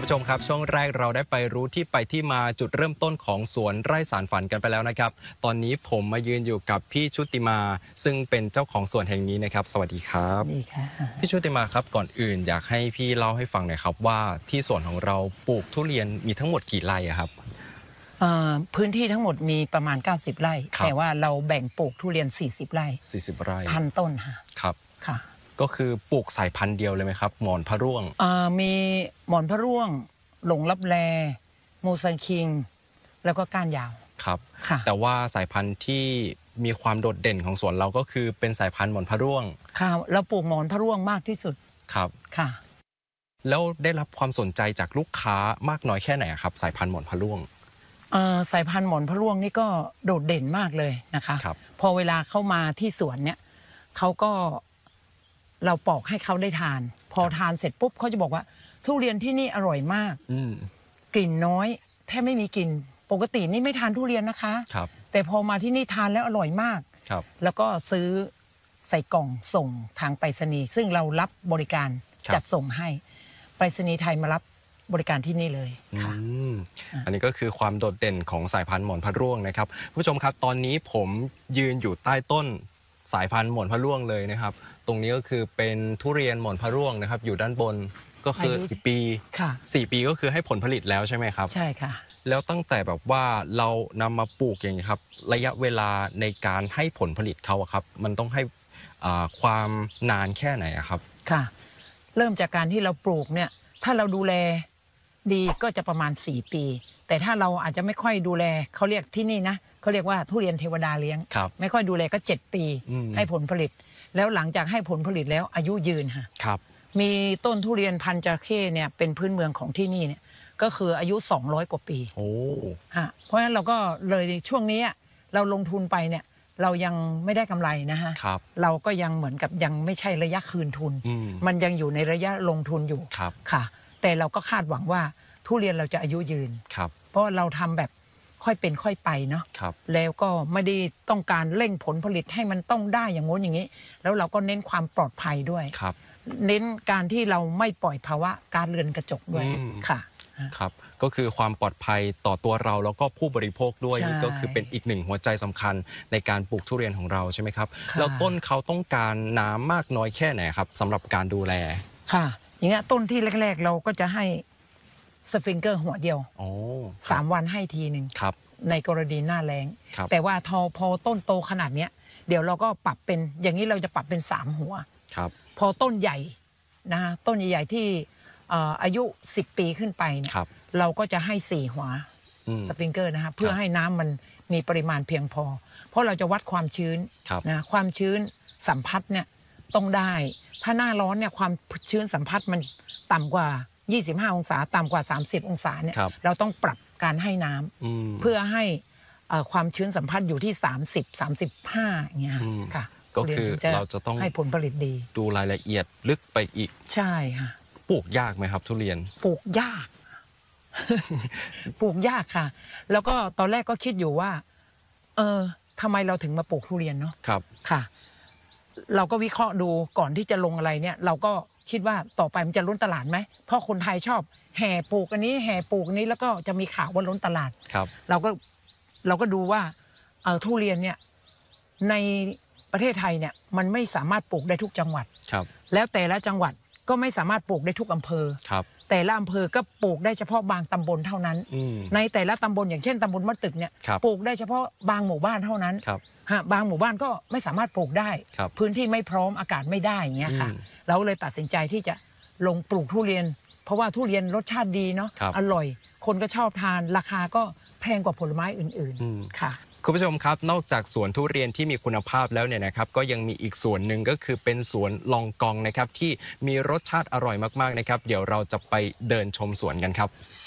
ผู้ชมครับช่วงแรกเราได้ไปรู้ที่ไปที่มาจุดเริ่มต้นของสวนไร่สารฝันกันไปแล้วนะครับตอนนี้ผมมายืนอยู่กับพี่ชุติมาซึ่งเป็นเจ้าของสวนแห่งนี้นะครับสวัสดีครับดีค่ะพี่ชุติมาครับก่อนอื่นอยากให้พี่เล่าให้ฟังหน่อยครับว่าที่สวนของเราปลูกทุเรียนมีทั้งหมดกี่ไร่ครับพื้นที่ทั้งหมดมีประมาณ90ไร่แต่ว่าเราแบ่งปลูกทุเรียน40ไร่ 40ไร่ 1,000 ต้นค่ะครับค่ะก็คือปลูกสายพันธุ์เดียวเลยไหมครับหมอนพระร่วงมีหมอนพระร่วงหลงลับแลมูซันคิงแล้วก็ก้านยาวครับแต่ว่าสายพันธุ์ที่มีความโดดเด่นของสวนเราก็คือเป็นสายพันธุ์หมอนพระร่วงค่ะเราปลูกหมอนพระร่วงมากที่สุดครับค่ะแล้วได้รับความสนใจจากลูกค้ามากน้อยแค่ไหนครับสายพันธุ์หมอนพระร่วงสายพันธุ์หมอนพระร่วงนี่ก็โดดเด่นมากเลยนะคะพอเวลาเข้ามาที่สวนเนี่ยเขาก็เราปอกให้เขาได้ทานพอทานเสร็จปุ๊บเขาจะบอกว่าทุเรียนที่นี่อร่อยมากกลิ่นน้อยแทบไม่มีกลิ่นปกตินี่ไม่ทานทุเรียนนะคะแต่พอมาที่นี่ทานแล้วอร่อยมากแล้วก็ซื้อใส่กล่องส่งทางไปรษณีย์ซึ่งเรารับบริการจัดส่งให้ไปรษณีย์ไทยมารับบริการที่นี่เลยค่ะอันนี้ก็คือความโดดเด่นของสายพันธุ์หมอนพระร่วงนะครับผู้ชมครับตอนนี้ผมยืนอยู่ใต้ต้นสายพันธุ์หมอนพระร่วงเลยนะครับตรงนี้ก็คือเป็นทุเรียนหมอนพระร่วงนะครับอยู่ด้านบนก็คือ4 ปี4 ปีก็คือให้ผลผลิตแล้วใช่ไหมครับใช่ค่ะแล้วตั้งแต่แบบว่าเรานำมาปลูกอย่างนี้ครับระยะเวลาในการให้ผลผลิตเขาครับมันต้องให้ความนานแค่ไหนครับค่ะเริ่มจากการที่เราปลูกเนี่ยถ้าเราดูแลดีก็จะประมาณ4 ปีแต่ถ้าเราอาจจะไม่ค่อยดูแลเขาเรียกที่นี่นะเขาเรียกว่าทุเรียนเทวดาเลี้ยงไม่ค่อยดูแลก็7 ปีให้ผลผลิตแล้วหลังจากให้ผลผลิตแล้วอายุยืนค่ะมีต้นทุเรียนพันธุ์จระเข้เนี่ยเป็นพื้นเมืองของที่นี่เนี่ยก็คืออายุ200 กว่าปีเพราะฉะนั้นเราก็เลยช่วงนี้เราลงทุนไปเนี่ยเรายังไม่ได้กำไรนะฮะเราก็ยังเหมือนกับยังไม่ใช่ระยะคืนทุนมันยังอยู่ในระยะลงทุนอยู่ค่ะแต่เราก็คาดหวังว่าทุเรียนเราจะอายุยืนเพราะเราทำแบบค่อยเป็นค่อยไปเนาะแล้วก็ไม่ได้ต้องการเร่งผลผลิตให้มันต้องได้อย่างโน้นอย่างนี้แล้วเราก็เน้นความปลอดภัยด้วยเน้นการที่เราไม่ปล่อยภาวะการเรือนกระจกด้วยค่ะครับก็คือความปลอดภัยต่อตัวเราแล้วก็ผู้บริโภคด้วยนี่ก็คือเป็นอีกหนึ่งหัวใจสำคัญในการปลูกทุเรียนของเราใช่ไหมครับแล้วต้นเขาต้องการน้ำมากน้อยแค่ไหนครับสำหรับการดูแลค่ะอย่างเงี้ยต้นที่แรกๆเราก็จะให้สฟิงเกอร์หัวเดียว3 วันให้ทีหนึ่งในกรณีหน้าแล้งแต่ว่าพอต้นโตขนาดเนี้ยเดี๋ยวเราก็ปรับเป็นอย่างนี้เราจะปรับเป็น3 หัวพอต้นใหญ่นะต้นใหญ่ๆที่อายุ10 ปีขึ้นไปเนี่ยเราก็จะให้4 หัวสปริงเกอร์นะคะเพื่อให้น้ำมันมีปริมาณเพียงพอเพราะเราจะวัดความชื้นนะความชื้นสัมผัสเนี่ยต้องได้ถ้าหน้าร้อนเนี่ยความชื้นสัมผัสมันต่ำกว่า25 องศาต่ำกว่า30 องศาเนี่ยเราต้องปรับการให้น้ำเพื่อให้ความชื้นสัมผัสอยู่ที่30-35อย่างเงี้ยค่ะก็คือเราจะต้องให้ผลผลิตดีดูรายละเอียดลึกไปอีกใช่ค่ะปลูกยากไหมครับทุเรียนปลูกยาก ปลูกยากค่ะแล้วก็ตอนแรกก็คิดอยู่ว่าทำไมเราถึงมาปลูกทุเรียนเนาะครับค่ะเราก็วิเคราะห์ดูก่อนที่จะลงอะไรเนี่ยเราก็คิดว่าต่อไปมันจะล้นตลาดไหมเพราะคนไทยชอบแห่ปลูกอันนี้แห่ปลูกอันนี้แล้วก็จะมีข่าวว่าล้นตลาดครับเราก็ดูว่าทุเรียนเนี่ยในประเทศไทยเนี่ยมันไม่สามารถปลูกได้ทุกจังหวัดครับแล้วแต่ละจังหวัดก็ไม่สามารถปลูกได้ทุกอำเภอครับแต่ละอำเภอก็ปลูกได้เฉพาะบางตำบลเท่านั้นในแต่ละตำบลอย่างเช่นตำบลมะตึกเนี่ยปลูกได้เฉพาะบางหมู่บ้านเท่านั้นบางหมู่บ้านก็ไม่สามารถปลูกได้พื้นที่ไม่พร้อมอากาศไม่ได้อย่างเงี้ยค่ะเราเลยตัดสินใจที่จะลงปลูกทุเรียนเพราะว่าทุเรียนรสชาติดีเนาะอร่อยคนก็ชอบทานราคาก็แพงกว่าผลไม้อื่นๆค่ะคุณผู้ชมครับนอกจากสวนทุเรียนที่มีคุณภาพแล้วเนี่ยนะครับก็ยังมีอีกสวนหนึ่งก็คือเป็นสวนลองกองนะครับที่มีรสชาติอร่อยมากๆนะครับเดี๋ยวเราจะไปเดินชมสวนกันครับ